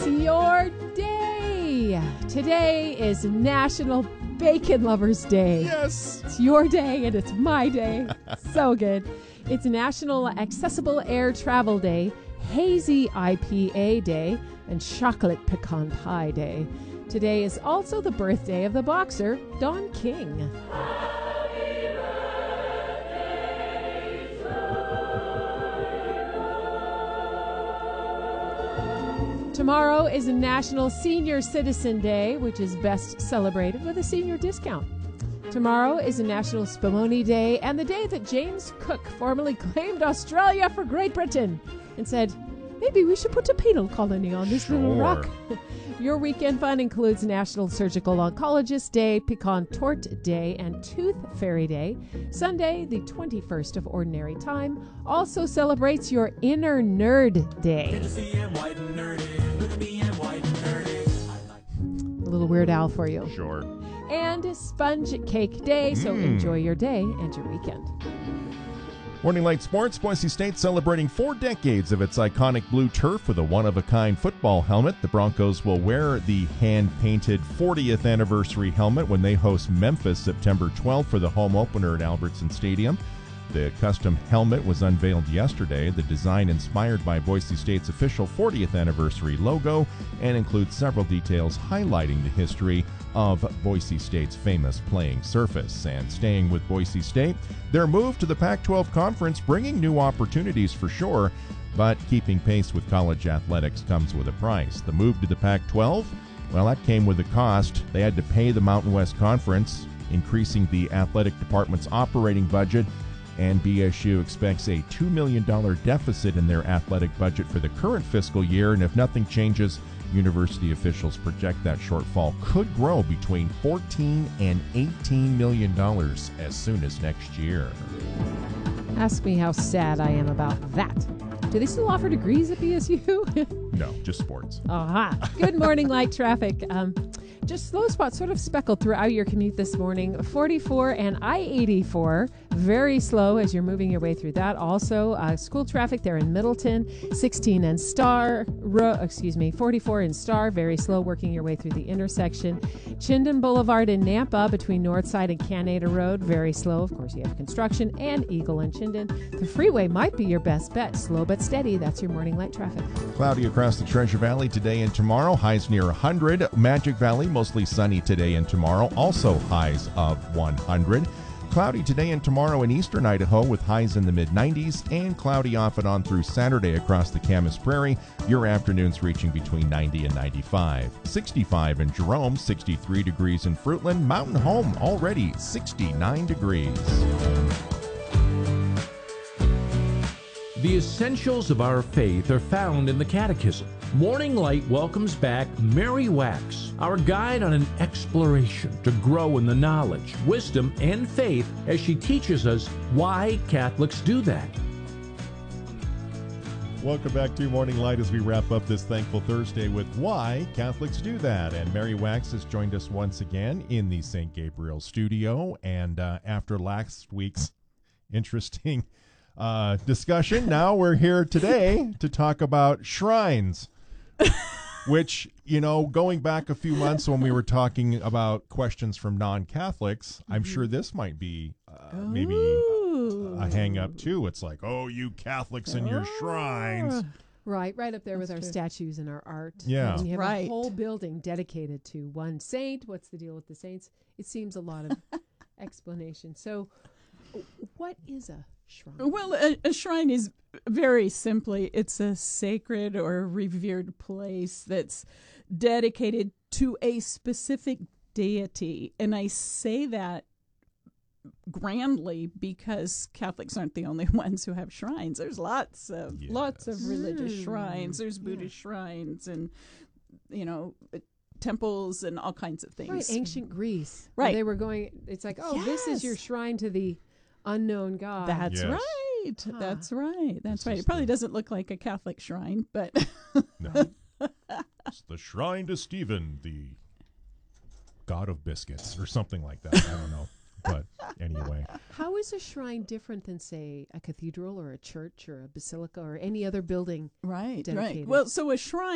your day. Today is National Bacon Lovers Day. Yes. It's your day and it's my day. So good. It's National Accessible Air Travel Day, Hazy IPA Day, and Chocolate Pecan Pie Day. Today is also the birthday of the boxer, Don King. Tomorrow is National Senior Citizen Day, which is best celebrated with a senior discount. Tomorrow is a National Spumoni Day and the day that James Cook formally claimed Australia for Great Britain and said, maybe we should put a penal colony on this little rock. Your weekend fun includes National Surgical Oncologist Day, Pecan Torte Day, and Tooth Fairy Day. Sunday, the 21st of Ordinary Time, also celebrates your Inner Nerd Day. A little Weird Al for you. Sure. And Sponge Cake Day, so enjoy your day and your weekend. Morning Light Sports, Boise State celebrating 4 decades of its iconic blue turf with a one-of-a-kind football helmet. The Broncos will wear the hand-painted 40th anniversary helmet when they host Memphis September 12th for the home opener at Albertson Stadium. The custom helmet was unveiled yesterday. The design inspired by Boise State's official 40th anniversary logo and includes several details highlighting the history of Boise State's famous playing surface. And staying with Boise State, their move to the Pac-12 Conference bringing new opportunities for sure, but keeping pace with college athletics comes with a price. The move to the Pac-12, well, that came with a cost. They had to pay the Mountain West Conference, increasing the athletic department's operating budget, and BSU expects a $2 million deficit in their athletic budget for the current fiscal year, and if nothing changes, university officials project that shortfall could grow between $14 and $18 million as soon as next year. Ask me how sad I am about that. Do they still offer degrees at BSU? No, just sports. Aha. Good morning, light traffic. Just slow spots sort of speckled throughout your commute this morning. 44 and I-84, very slow as you're moving your way through that. Also, school traffic there in Middleton. 16 and 44 in Star, very slow working your way through the intersection. Chinden Boulevard in Nampa between Northside and Canada Road, very slow. Of course, you have construction. And Eagle and Chinden. The freeway might be your best bet. Slow but steady. That's your morning light traffic. Cloudy across the Treasure Valley today and tomorrow. Highs near 100. Magic Valley, mostly sunny today and tomorrow. Also highs of 100. Cloudy today and tomorrow in eastern Idaho with highs in the mid-90s. And cloudy off and on through Saturday across the Camas Prairie. Your afternoons reaching between 90 and 95. 65 in Jerome. 63 degrees in Fruitland. Mountain Home already 69 degrees. The essentials of our faith are found in the Catechism. Morning Light welcomes back Mary Wax, our guide on an exploration to grow in the knowledge, wisdom, and faith as she teaches us why Catholics do that. Welcome back to Morning Light as we wrap up this Thankful Thursday with Why Catholics Do That. And Mary Wax has joined us once again in the St. Gabriel studio. And after last week's interesting discussion, now we're here today to talk about shrines. Which, you know, going back a few months when we were talking about questions from non-Catholics, I'm sure this might be maybe a hang-up too. It's like, oh, you Catholics and your shrines. Right up there with our statues and our art. Yeah. And you have a whole building dedicated to one saint. What's the deal with the saints? It seems a lot of explanation. So what is a shrine? Well, a shrine is very simply, it's a sacred or revered place that's dedicated to a specific deity. And I say that grandly because Catholics aren't the only ones who have shrines. There's lots of religious shrines. There's Buddhist shrines and, you know, temples and all kinds of things. Right, ancient Greece. Right. They were going, it's like, this is your shrine to the unknown God. That's right. Huh. That's right. That's right. It probably doesn't look like a Catholic shrine, but No. It's the shrine to Stephen, the god of biscuits, or something like that. I don't know. But anyway. How is a shrine different than, say, a cathedral or a church or a basilica or any other building right. dedicated? Well, so a shrine